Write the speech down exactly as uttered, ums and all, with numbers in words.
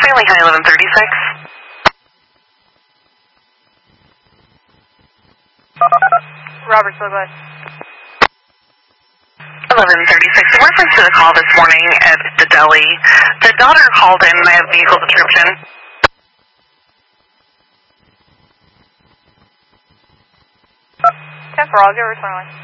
Family High eleven thirty-six. Robert Douglas. eleven thirty-six. In reference to the call this morning at the deli, the daughter called in my vehicle description. ten four, I'll give her twenty-one.